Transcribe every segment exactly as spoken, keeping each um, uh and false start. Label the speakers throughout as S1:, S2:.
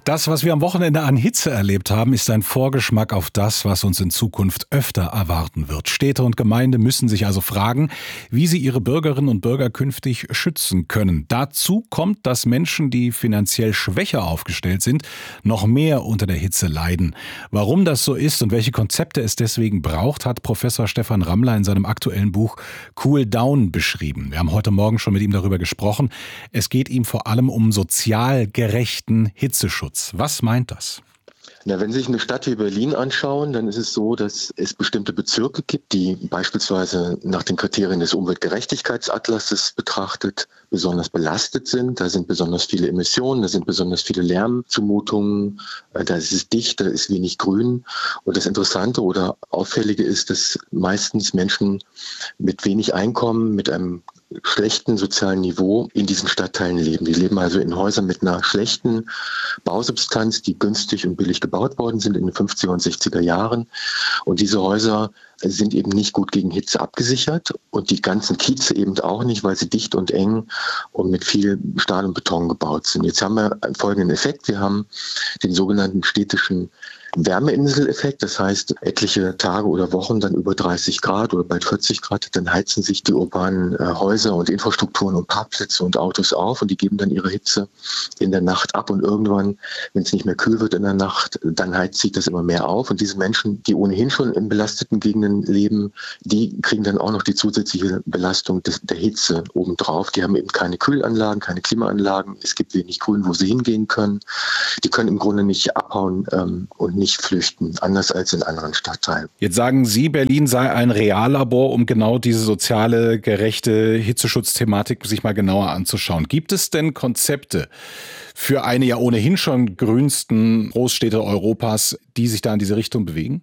S1: Das, was wir am Wochenende an Hitze erlebt haben, ist ein Vorgeschmack auf das, was uns in Zukunft öfter erwarten wird. Städte und Gemeinde müssen sich also fragen, wie sie ihre Bürgerinnen und Bürger künftig schützen können. Dazu kommt, dass Menschen, die finanziell schwächer aufgestellt sind, noch mehr unter der Hitze leiden. Warum das so ist und welche Konzepte es deswegen braucht, hat Professor Stefan Rammler in seinem aktuellen Buch Cool Down beschrieben. Wir haben heute Morgen schon mit ihm darüber gesprochen. Es geht ihm vor allem um sozial gerechten Hitzeschutz. Was meint das?
S2: Na, wenn Sie sich eine Stadt wie Berlin anschauen, dann ist es so, dass es bestimmte Bezirke gibt, die beispielsweise nach den Kriterien des Umweltgerechtigkeitsatlases betrachtet besonders belastet sind. Da sind besonders viele Emissionen, da sind besonders viele Lärmzumutungen, da ist es dicht, da ist wenig Grün. Und das Interessante oder Auffällige ist, dass meistens Menschen mit wenig Einkommen, mit einem schlechten sozialen Niveau in diesen Stadtteilen leben. Die leben also in Häusern mit einer schlechten Bausubstanz, die günstig und billig gebaut worden sind in den fünfziger und sechziger Jahren. Und diese Häuser sind eben nicht gut gegen Hitze abgesichert und die ganzen Kieze eben auch nicht, weil sie dicht und eng und mit viel Stahl und Beton gebaut sind. Jetzt haben wir einen folgenden Effekt. Wir haben den sogenannten städtischen Wärmeinseleffekt, das heißt etliche Tage oder Wochen dann über dreißig Grad oder bald vierzig Grad, dann heizen sich die urbanen äh, Häuser und Infrastrukturen und Parkplätze und Autos auf und die geben dann ihre Hitze in der Nacht ab und irgendwann, wenn es nicht mehr kühl wird in der Nacht, dann heizt sich das immer mehr auf und diese Menschen, die ohnehin schon in belasteten Gegenden leben, die kriegen dann auch noch die zusätzliche Belastung des, der Hitze obendrauf. Die haben eben keine Kühlanlagen, keine Klimaanlagen, es gibt wenig Grün, wo sie hingehen können. Die können im Grunde nicht abhauen ähm, und nicht flüchten, anders als in anderen Stadtteilen.
S1: Jetzt sagen Sie, Berlin sei ein Reallabor, um genau diese soziale, gerechte Hitzeschutzthematik sich mal genauer anzuschauen. Gibt es denn Konzepte für eine ja ohnehin schon grünsten Großstädte Europas, die sich da in diese Richtung bewegen?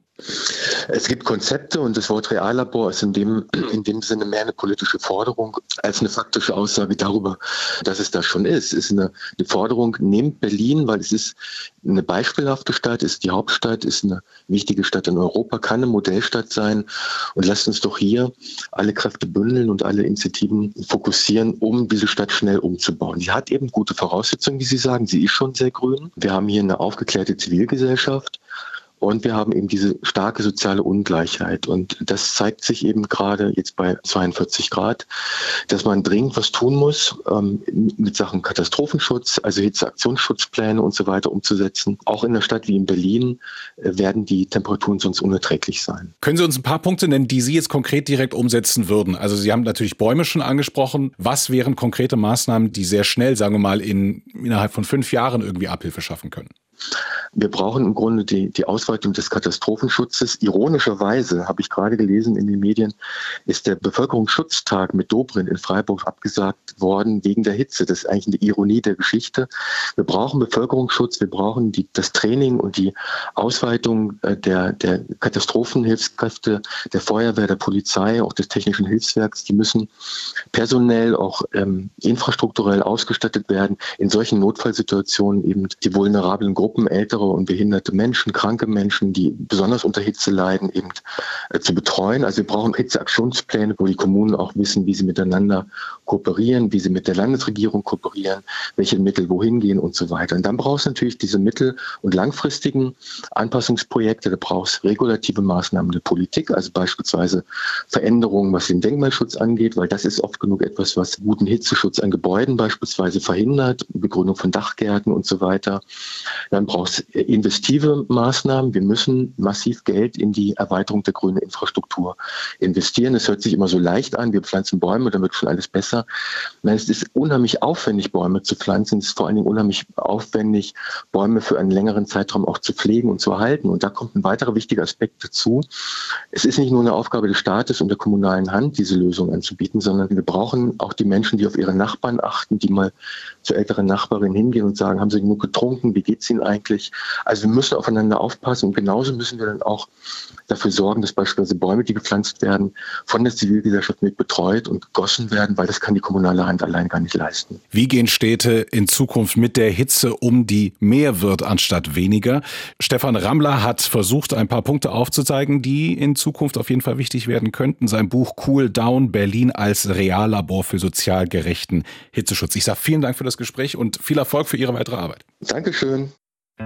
S2: Es gibt Konzepte und das Wort Reallabor ist in dem, in dem Sinne mehr eine politische Forderung als eine faktische Aussage darüber, dass es das schon ist. Es ist eine, eine Forderung, nehmt Berlin, weil es ist eine beispielhafte Stadt, ist die Hauptstadt, ist eine wichtige Stadt in Europa, kann eine Modellstadt sein und lasst uns doch hier alle Kräfte bündeln und alle Initiativen fokussieren, um diese Stadt schnell umzubauen. Die hat eben gute Voraussetzungen, wie Sie sagen, sie ist schon sehr grün. Wir haben hier eine aufgeklärte Zivilgesellschaft. Und wir haben eben diese starke soziale Ungleichheit. Und das zeigt sich eben gerade jetzt bei zweiundvierzig Grad, dass man dringend was tun muss, ähm, mit Sachen Katastrophenschutz, also Hitzeaktionsschutzpläne und so weiter umzusetzen. Auch in einer Stadt wie in Berlin äh, werden die Temperaturen sonst unerträglich sein.
S1: Können Sie uns ein paar Punkte nennen, die Sie jetzt konkret direkt umsetzen würden? Also Sie haben natürlich Bäume schon angesprochen. Was wären konkrete Maßnahmen, die sehr schnell, sagen wir mal, in, innerhalb von fünf Jahren irgendwie Abhilfe schaffen können?
S2: Wir brauchen im Grunde die, die Ausweitung des Katastrophenschutzes. Ironischerweise, habe ich gerade gelesen in den Medien, ist der Bevölkerungsschutztag mit Dobrindt in Freiburg abgesagt worden wegen der Hitze. Das ist eigentlich eine Ironie der Geschichte. Wir brauchen Bevölkerungsschutz, wir brauchen die, das Training und die Ausweitung der, der Katastrophenhilfskräfte, der Feuerwehr, der Polizei, auch des Technischen Hilfswerks. Die müssen personell, auch ähm, infrastrukturell ausgestattet werden, in solchen Notfallsituationen eben die vulnerablen Gruppen, ältere und behinderte Menschen, kranke Menschen, die besonders unter Hitze leiden, eben äh, zu betreuen. Also wir brauchen Hitzeaktionspläne, wo die Kommunen auch wissen, wie sie miteinander kooperieren, wie sie mit der Landesregierung kooperieren, welche Mittel wohin gehen und so weiter. Und dann brauchst du natürlich diese mittel- und langfristigen Anpassungsprojekte, da brauchst du regulative Maßnahmen der Politik, also beispielsweise Veränderungen, was den Denkmalschutz angeht, weil das ist oft genug etwas, was guten Hitzeschutz an Gebäuden beispielsweise verhindert, Begrünung von Dachgärten und so weiter. Dann brauchst du investive Maßnahmen. Wir müssen massiv Geld in die Erweiterung der grünen Infrastruktur investieren. Es hört sich immer so leicht an, wir pflanzen Bäume, dann wird schon alles besser. Nein, es ist unheimlich aufwendig, Bäume zu pflanzen. Es ist vor allen Dingen unheimlich aufwendig, Bäume für einen längeren Zeitraum auch zu pflegen und zu erhalten. Und da kommt ein weiterer wichtiger Aspekt dazu. Es ist nicht nur eine Aufgabe des Staates und der kommunalen Hand, diese Lösung anzubieten, sondern wir brauchen auch die Menschen, die auf ihre Nachbarn achten, die mal zur älteren Nachbarin hingehen und sagen, haben sie genug getrunken, wie geht's ihnen eigentlich? Also wir müssen aufeinander aufpassen und genauso müssen wir dann auch dafür sorgen, dass beispielsweise Bäume, die gepflanzt werden, von der Zivilgesellschaft mit betreut und gegossen werden, weil das kann die kommunale Hand allein gar nicht leisten.
S1: Wie gehen Städte in Zukunft mit der Hitze um, die mehr wird anstatt weniger? Stefan Rammler hat versucht, ein paar Punkte aufzuzeigen, die in Zukunft auf jeden Fall wichtig werden könnten. Sein Buch Cool Down, Berlin als Reallabor für sozial gerechten Hitzeschutz. Ich sage vielen Dank für das Gespräch und viel Erfolg für Ihre weitere Arbeit.
S2: Dankeschön.